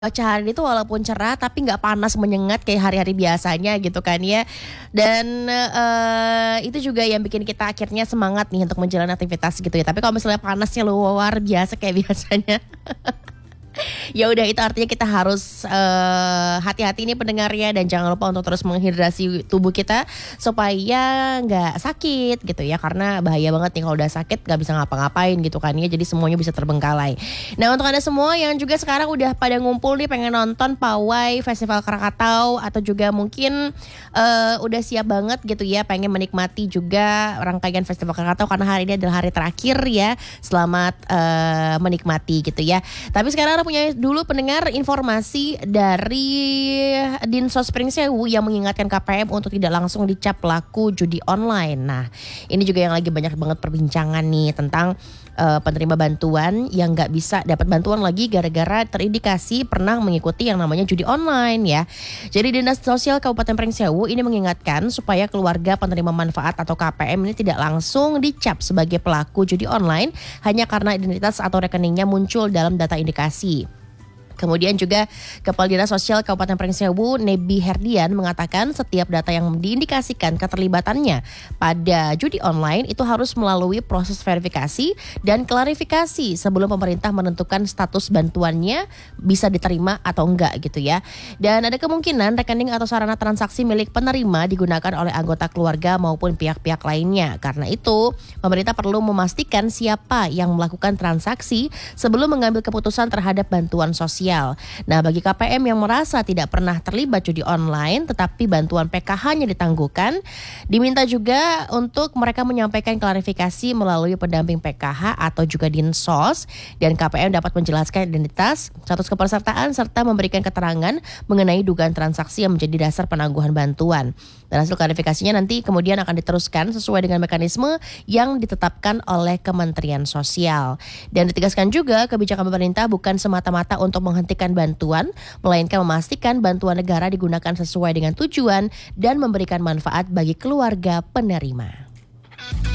Cuaca hari ini tuh walaupun cerah tapi nggak panas menyengat kayak hari-hari biasanya gitu kan ya. Dan, itu juga yang bikin kita akhirnya semangat nih untuk menjalani aktivitas gitu ya. Tapi kalau misalnya panasnya luar biasa kayak biasanya, ya udah itu artinya kita harus, hati-hati nih pendengarnya dan jangan lupa untuk terus menghidrasi tubuh kita supaya nggak sakit gitu ya, karena bahaya banget nih kalau udah sakit nggak bisa ngapa-ngapain gitu kan ya, jadi semuanya bisa terbengkalai. Nah untuk Anda semua yang juga sekarang udah pada ngumpul nih pengen nonton pawai Festival Krakatau atau juga mungkin, udah siap banget gitu ya pengen menikmati juga rangkaian Festival Krakatau karena hari ini adalah hari terakhir ya, selamat, menikmati gitu ya. Tapi sekarang Anda punya dulu pendengar informasi dari Dinsos Pringsewu yang mengingatkan KPM untuk tidak langsung dicap pelaku judi online. Nah, ini juga yang lagi banyak banget perbincangan nih tentang penerima bantuan yang nggak bisa dapat bantuan lagi gara-gara terindikasi pernah mengikuti yang namanya judi online ya. Jadi Dinas Sosial Kabupaten Pringsewu ini mengingatkan supaya keluarga penerima manfaat atau KPM ini tidak langsung dicap sebagai pelaku judi online hanya karena identitas atau rekeningnya muncul dalam data indikasi. Kemudian juga Kepala Dinas Sosial Kabupaten Pringsewu Nebi Herdian mengatakan setiap data yang diindikasikan keterlibatannya pada judi online itu harus melalui proses verifikasi dan klarifikasi sebelum pemerintah menentukan status bantuannya bisa diterima atau enggak gitu ya. Dan ada kemungkinan rekening atau sarana transaksi milik penerima digunakan oleh anggota keluarga maupun pihak-pihak lainnya. Karena itu pemerintah perlu memastikan siapa yang melakukan transaksi sebelum mengambil keputusan terhadap bantuan sosial. Nah, bagi KPM yang merasa tidak pernah terlibat judi online tetapi bantuan PKH-nya ditangguhkan, diminta juga untuk mereka menyampaikan klarifikasi melalui pendamping PKH atau juga Dinsos dan KPM dapat menjelaskan identitas, status kepesertaan serta memberikan keterangan mengenai dugaan transaksi yang menjadi dasar penangguhan bantuan. Dan hasil klarifikasinya nanti kemudian akan diteruskan sesuai dengan mekanisme yang ditetapkan oleh Kementerian Sosial. Dan ditegaskan juga kebijakan pemerintah bukan semata-mata untuk menghentikan bantuan, melainkan memastikan bantuan negara digunakan sesuai dengan tujuan dan memberikan manfaat bagi keluarga penerima.